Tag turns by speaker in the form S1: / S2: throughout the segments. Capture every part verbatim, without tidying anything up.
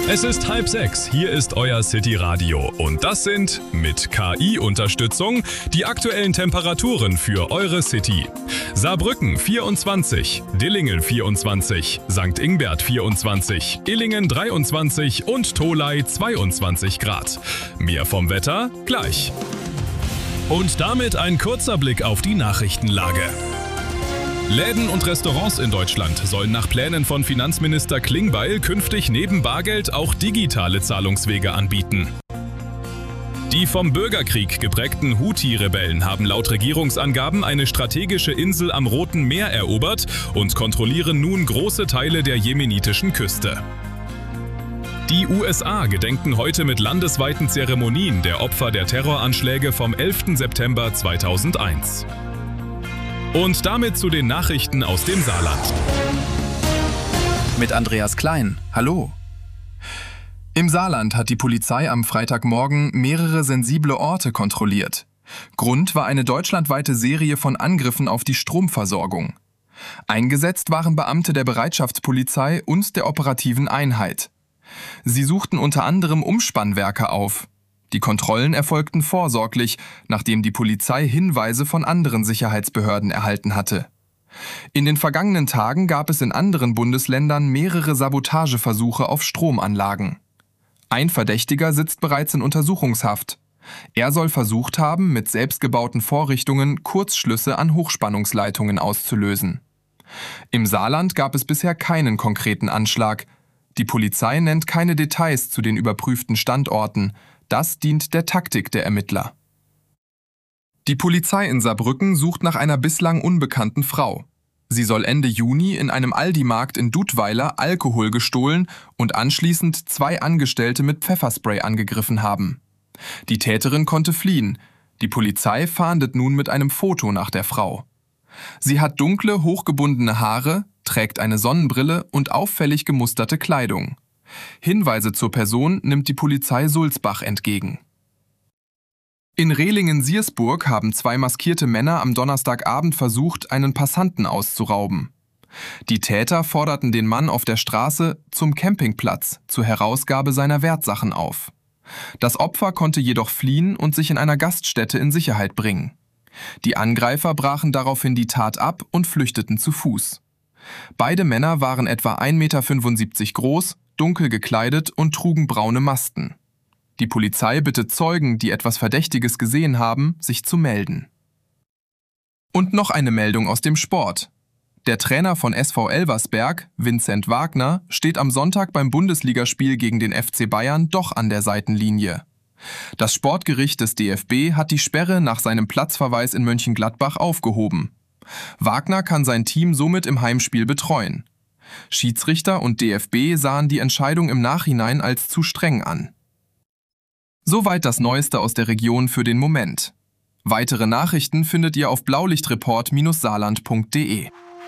S1: Es ist halb sechs, hier ist euer City Radio und das sind, mit K I-Unterstützung, die aktuellen Temperaturen für eure City. Saarbrücken vierundzwanzig, Dillingen vierundzwanzig, Sankt Ingbert vierundzwanzig, Illingen dreiundzwanzig und Tholey zweiundzwanzig Grad. Mehr vom Wetter gleich. Und damit ein kurzer Blick auf die Nachrichtenlage. Läden und Restaurants in Deutschland sollen nach Plänen von Finanzminister Klingbeil künftig neben Bargeld auch digitale Zahlungswege anbieten. Die vom Bürgerkrieg geprägten Houthi-Rebellen haben laut Regierungsangaben eine strategische Insel am Roten Meer erobert und kontrollieren nun große Teile der jemenitischen Küste. Die U S A gedenken heute mit landesweiten Zeremonien der Opfer der Terroranschläge vom elften September zweitausendeins. Und damit zu den Nachrichten aus dem Saarland.
S2: Mit Andreas Klein. Hallo. Im Saarland hat die Polizei am Freitagmorgen mehrere sensible Orte kontrolliert. Grund war eine deutschlandweite Serie von Angriffen auf die Stromversorgung. Eingesetzt waren Beamte der Bereitschaftspolizei und der operativen Einheit. Sie suchten unter anderem Umspannwerke auf. Die Kontrollen erfolgten vorsorglich, nachdem die Polizei Hinweise von anderen Sicherheitsbehörden erhalten hatte. In den vergangenen Tagen gab es in anderen Bundesländern mehrere Sabotageversuche auf Stromanlagen. Ein Verdächtiger sitzt bereits in Untersuchungshaft. Er soll versucht haben, mit selbstgebauten Vorrichtungen Kurzschlüsse an Hochspannungsleitungen auszulösen. Im Saarland gab es bisher keinen konkreten Anschlag. Die Polizei nennt keine Details zu den überprüften Standorten. Das dient der Taktik der Ermittler. Die Polizei in Saarbrücken sucht nach einer bislang unbekannten Frau. Sie soll Ende Juni in einem Aldi-Markt in Dudweiler Alkohol gestohlen und anschließend zwei Angestellte mit Pfefferspray angegriffen haben. Die Täterin konnte fliehen. Die Polizei fahndet nun mit einem Foto nach der Frau. Sie hat dunkle, hochgebundene Haare, trägt eine Sonnenbrille und auffällig gemusterte Kleidung. Hinweise zur Person nimmt die Polizei Sulzbach entgegen. In Rehlingen-Siersburg haben zwei maskierte Männer am Donnerstagabend versucht, einen Passanten auszurauben. Die Täter forderten den Mann auf der Straße zum Campingplatz zur Herausgabe seiner Wertsachen auf. Das Opfer konnte jedoch fliehen und sich in einer Gaststätte in Sicherheit bringen. Die Angreifer brachen daraufhin die Tat ab und flüchteten zu Fuß. Beide Männer waren etwa ein Meter fünfundsiebzig groß, dunkel gekleidet und trugen braune Masken. Die Polizei bittet Zeugen, die etwas Verdächtiges gesehen haben, sich zu melden. Und noch eine Meldung aus dem Sport. Der Trainer von S V Elversberg, Vincent Wagner, steht am Sonntag beim Bundesligaspiel gegen den F C Bayern doch an der Seitenlinie. Das Sportgericht des D F B hat die Sperre nach seinem Platzverweis in Mönchengladbach aufgehoben. Wagner kann sein Team somit im Heimspiel betreuen. Schiedsrichter und D F B sahen die Entscheidung im Nachhinein als zu streng an. Soweit das Neueste aus der Region für den Moment. Weitere Nachrichten findet ihr auf blaulichtreport Bindestrich saarland Punkt de.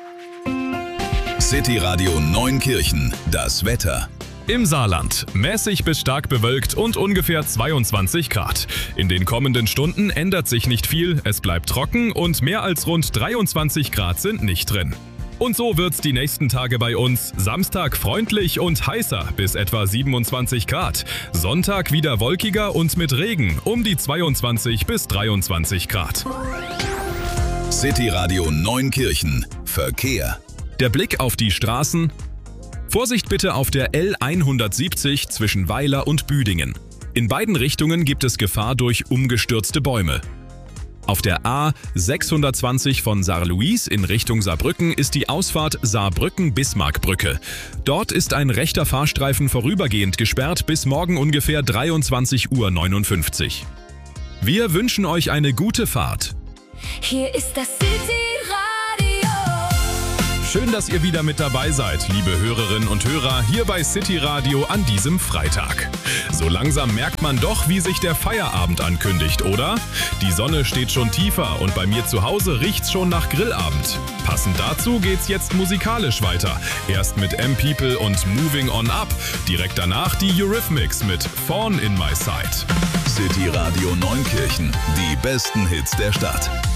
S3: City Radio Neunkirchen, das Wetter.
S1: Im Saarland mäßig bis stark bewölkt und ungefähr zweiundzwanzig Grad. In den kommenden Stunden ändert sich nicht viel, es bleibt trocken und mehr als rund dreiundzwanzig Grad sind nicht drin. Und so wird's die nächsten Tage bei uns. Samstag freundlich und heißer bis etwa siebenundzwanzig Grad. Sonntag wieder wolkiger und mit Regen um die zweiundzwanzig bis dreiundzwanzig Grad.
S3: City Radio Neunkirchen. Verkehr.
S1: Der Blick auf die Straßen. Vorsicht bitte auf der L hundertsiebzig zwischen Weiler und Büdingen. In beiden Richtungen gibt es Gefahr durch umgestürzte Bäume. Auf der A sechshundertzwanzig von Saarlouis in Richtung Saarbrücken ist die Ausfahrt Saarbrücken-Bismarckbrücke. Dort ist ein rechter Fahrstreifen vorübergehend gesperrt bis morgen ungefähr dreiundzwanzig Uhr neunundfünfzig. Wir wünschen euch eine gute Fahrt.
S4: Hier ist das City Radio.
S1: Schön, dass ihr wieder mit dabei seid, liebe Hörerinnen und Hörer, hier bei City Radio an diesem Freitag. So langsam merkt man doch, wie sich der Feierabend ankündigt, oder? Die Sonne steht schon tiefer und bei mir zu Hause riecht's schon nach Grillabend. Passend dazu geht's jetzt musikalisch weiter. Erst mit M-People und Moving On Up, direkt danach die Eurythmics mit Thorn in My Side.
S3: City Radio Neunkirchen, die besten Hits der Stadt.